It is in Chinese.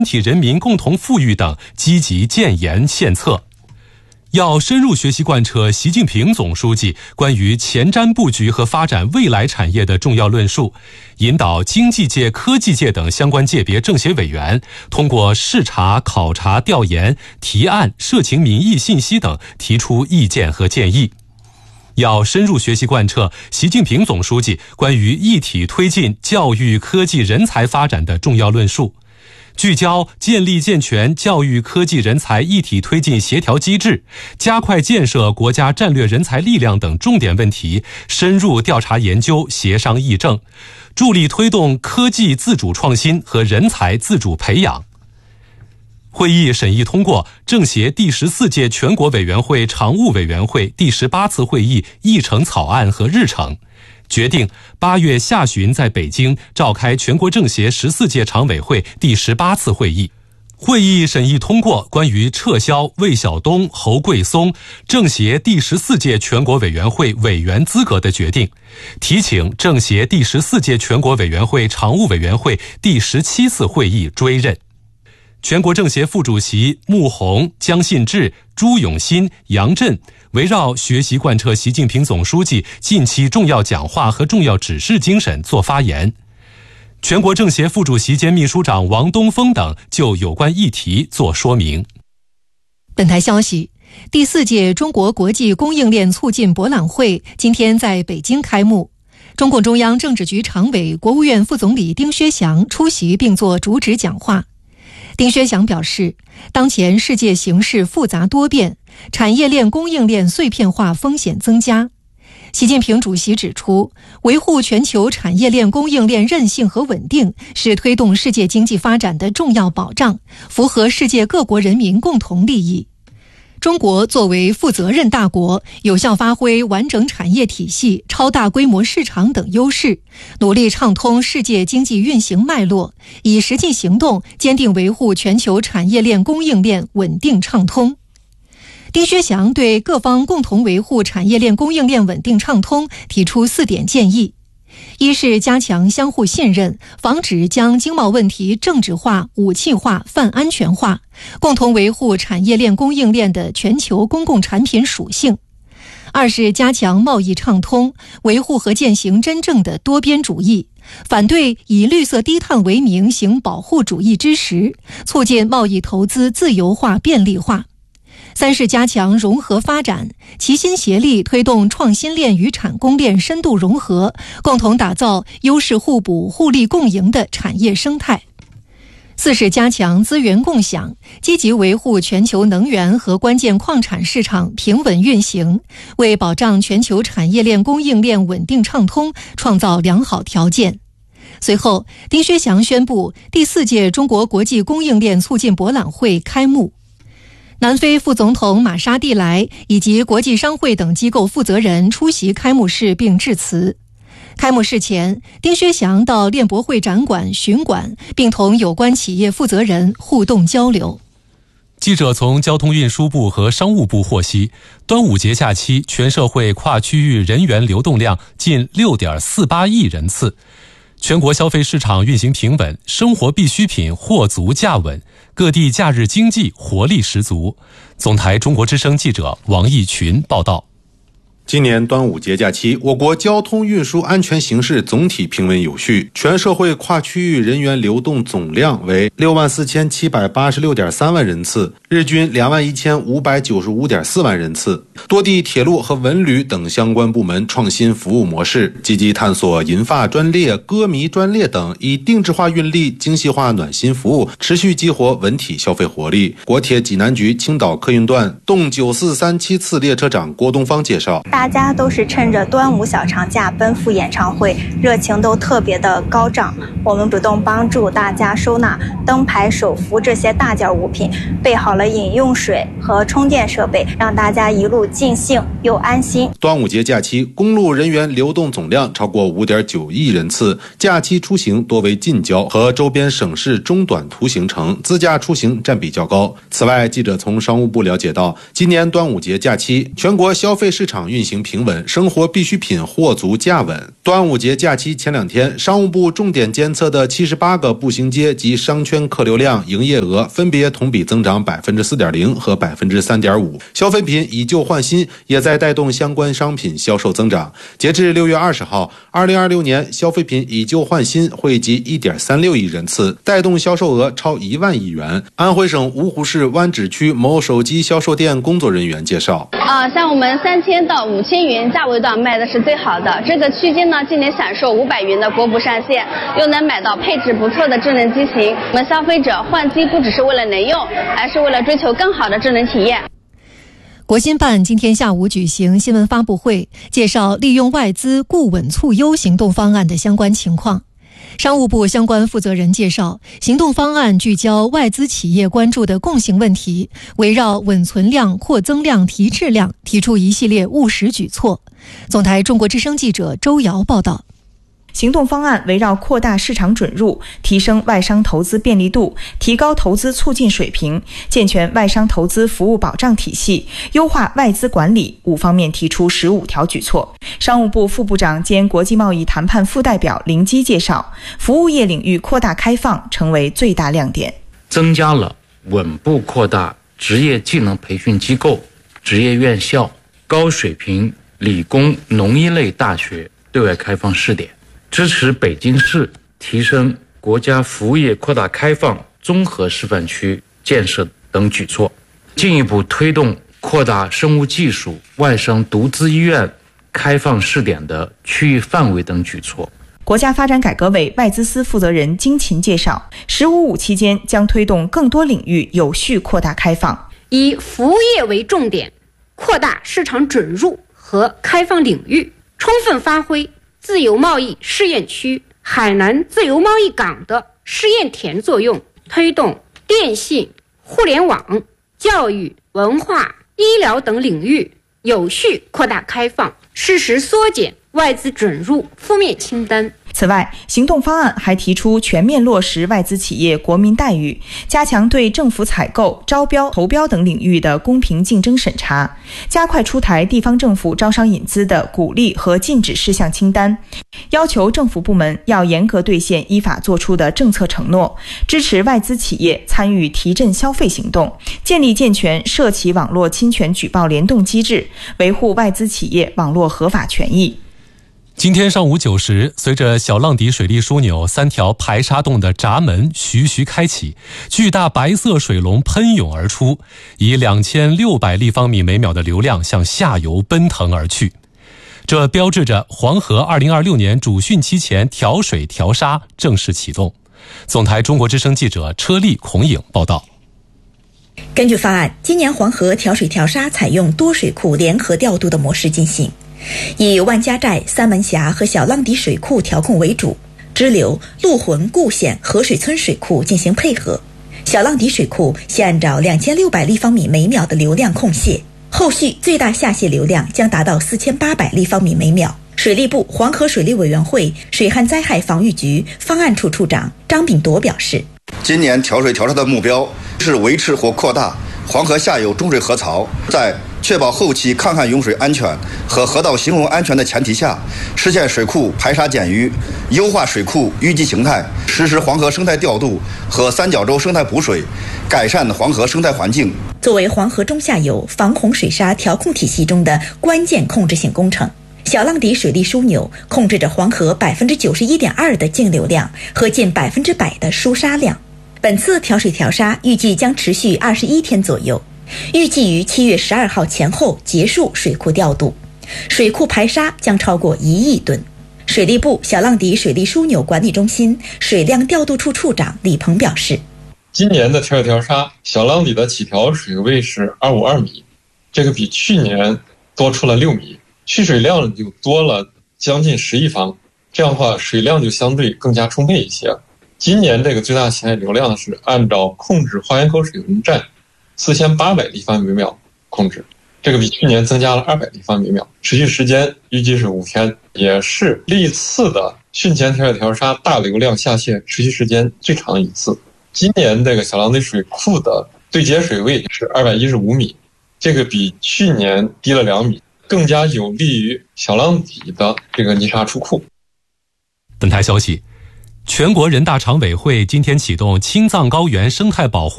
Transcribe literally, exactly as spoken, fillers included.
体人民共同富裕等积极建言献策。要深入学习贯彻习近平总书记关于前瞻布局和发展未来产业的重要论述，引导经济界、科技界等相关界别政协委员通过视察、考察、调研、提案、社情民意信息等提出意见和建议。要深入学习贯彻习近平总书记关于一体推进教育、科技、人才发展的重要论述，聚焦建立健全教育科技人才一体推进协调机制，加快建设国家战略人才力量等重点问题，深入调查研究、协商议政，助力推动科技自主创新和人才自主培养。会议审议通过政协第十四届全国委员会常务委员会第十八次会议议程草案和日程，决定八月下旬在北京召开全国政协十四届常委会第十八次会议。会议审议通过关于撤销魏晓东、侯贵松政协第十四届全国委员会委员资格的决定，提请政协第十四届全国委员会常务委员会第十七次会议追认。全国政协副主席穆虹、姜信治、朱永新、杨震围绕学习贯彻习近平总书记近期重要讲话和重要指示精神作发言。全国政协副主席兼秘书长王东峰等就有关议题作说明。 本台消息，第四届中国国际供应链促进博览会今天在北京开幕。中共中央政治局常委、国务院副总理丁薛祥出席并作主旨讲话。丁薛祥表示，当前世界形势复杂多变，产业链供应链碎片化风险增加。习近平主席指出，维护全球产业链供应链韧性和稳定是推动世界经济发展的重要保障，符合世界各国人民共同利益。中国作为负责任大国，有效发挥完整产业体系、超大规模市场等优势，努力畅通世界经济运行脉络，以实际行动坚定维护全球产业链供应链稳定畅通。丁薛祥对各方共同维护产业链供应链稳定畅通提出四点建议：一是加强相互信任，防止将经贸问题政治化、武器化、泛安全化，共同维护产业链供应链的全球公共产品属性；二是加强贸易畅通，维护和践行真正的多边主义，反对以绿色低碳为名行保护主义之实，促进贸易投资自由化便利化；三是加强融合发展，齐心协力推动创新链与产供链深度融合，共同打造优势互补、互利共赢的产业生态；四是加强资源共享，积极维护全球能源和关键矿产市场平稳运行，为保障全球产业链供应链稳定畅通创造良好条件。随后，丁薛祥宣布第四届中国国际供应链促进博览会开幕。南非副总统马沙蒂莱以及国际商会等机构负责人出席开幕式并致辞。开幕式前，丁薛祥到链博会展馆巡馆，并同有关企业负责人互动交流。 记者从交通运输部和商务部获悉，端午节假期全社会跨区域人员流动量近 六点四八亿人次，全国消费市场运行平稳，生活必需品货足价稳，各地假日经济活力十足。总台中国之声记者王义群报道。 今年端午节假期，我国交通运输安全形势总体平稳有序，全社会跨区域人员流动总量为六万四千七百八十六点三万人次，日均两万一千五百九十五点四万人次。多地铁路和文旅等相关部门创新服务模式，积极探索银发专列、歌迷专列等以定制化运力、精细化暖心服务，持续激活文体消费活力。国铁济南局青岛客运段动九四三七次列车长郭东方介绍， 大家都是趁着端午小长假奔赴演唱会，热情都特别的高涨。我们主动帮助大家收纳灯牌、手幅这些大件物品，备好了饮用水和充电设备，让大家一路尽兴又安心。 端午节假期，公路人员流动总量超过 五点九亿人次，假期出行多为近郊和周边省市中短途行程，自驾出行占比较高。此外，记者从商务部了解到，今年端午节假期，全国消费市场运运行平稳，生活必需品货足价稳。端午节假期前两天，商务部重点监测的七十八个步行街及商圈客流量、营业额分别同比增长百分之四点零和百分之三点五。消费品以旧换新也在带动相关商品销售增长。截至六月二十号，二零二六年消费品以旧换新惠及一点三六亿人次，带动销售额超一万亿元。安徽省芜湖市湾仔区某手机销售店工作人员介绍： 啊，像我们三千到五千元价位段卖的是最好的，这个区间呢，既能享受五百元的国补上线，又能买到配置不错的智能机型。我们消费者换机不只是为了能用，而是为了追求更好的智能体验。 国新办今天下午举行新闻发布会，介绍利用外资固稳促优行动方案的相关情况。商务部相关负责人介绍，行动方案聚焦外资企业关注的共性问题，围绕稳存量、扩增量、提质量，提出一系列务实举措。总台中国之声记者周瑶报道。 行动方案围绕扩大市场准入、提升外商投资便利度、提高投资促进水平、健全外商投资服务保障体系、优化外资管理五方面提出十五条举措。商务部副部长兼国际贸易谈判副代表林基介绍，服务业领域扩大开放成为最大亮点， 增加了稳步扩大职业技能培训机构、职业院校、高水平理工农医类大学对外开放试点，支持北京市提升国家服务业扩大开放综合示范区建设等举措，进一步推动扩大生物技术外商独资医院开放试点的区域范围等举措。 国家发展改革委外资司负责人金勤介绍，十五五期间将推动更多领域有序扩大开放， 以服务业为重点，扩大市场准入和开放领域，充分发挥自由贸易试验区、海南自由贸易港的试验田作用，推动电信、互联网、教育、文化、医疗等领域有序扩大开放，适时缩减外资准入负面清单。 此外，行动方案还提出全面落实外资企业国民待遇，加强对政府采购、招标、投标等领域的公平竞争审查，加快出台地方政府招商引资的鼓励和禁止事项清单，要求政府部门要严格兑现依法作出的政策承诺，支持外资企业参与提振消费行动，建立健全涉企网络侵权举报联动机制，维护外资企业网络合法权益。 今天上午九时，随着小浪底水利枢纽三条排沙洞的闸门徐徐开启，巨大白色水龙喷涌而出，以两千六百立方米每秒的流量向下游奔腾而去。这标志着黄河二零二六年主汛期前调水调沙正式启动。总台中国之声记者车丽、孔颖报道。 根据方案，今年黄河调水调沙采用多水库联合调度的模式进行，以万家寨、三门峡和小浪底水库调控为主，支流、陆浑、固县、河水村水库进行配合。小浪底水库现按照两千六百立方米每秒的流量控泄，后续最大下泄流量将达到四千八百立方米每秒。水利部黄河水利委员会水旱灾害防御局方案处处长张炳铎表示， 今年调水调沙的目标是维持或扩大黄河下游中水河槽，在确保后期抗旱用水安全和河道行洪安全的前提下，实现水库排沙减淤，优化水库淤积形态，实施黄河生态调度和三角洲生态补水，改善黄河生态环境。 作为黄河中下游防洪水沙调控体系中的关键控制性工程，小浪底水利枢纽控制着黄河百分之九十一点二的净流量和近百分之百的输沙量。本次调水调沙预计将持续二十一天左右，预计于七月十二号前后结束水库调度，水库排沙将超过一亿吨。水利部小浪底水利枢纽管理中心水量调度处处长李鹏表示， 今年的调水调沙小浪底的起调水位是二五二米，这个比去年多出了六米，蓄水量就多了将近十亿方，这样的话水量就相对更加充沛一些。今年这个最大潜在流量是按照控制花园口水文站四千八百立方米每秒控制，这个比去年增加了二百立方米每秒，持续时间预计是五天，也是历次的汛前调水调沙大流量下泄持续时间最长一次。今年这个小浪底水库的对接水位是二百一十五米，这个比去年低了两米， 更加有利于小浪底的这个泥沙出库。 本台消息，全国人大常委会今天启动青藏高原生态保护